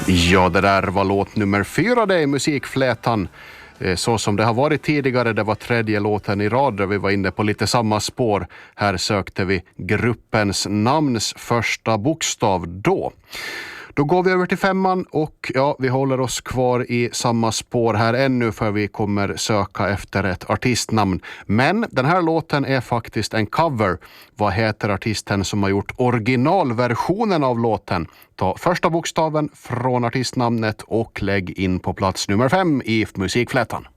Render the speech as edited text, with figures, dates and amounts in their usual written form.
Ja, det där var låt nummer 4 det i musikflätan. Så som det har varit tidigare, det var tredje låten i rad där vi var inne på lite samma spår. Här sökte vi gruppens namns första bokstav då. Då går vi över till 5:an och ja, vi håller oss kvar i samma spår här ännu för vi kommer söka efter ett artistnamn. Men den här låten är faktiskt en cover. Vad heter artisten som har gjort originalversionen av låten? Ta första bokstaven från artistnamnet och lägg in på plats nummer 5 i musikflätan.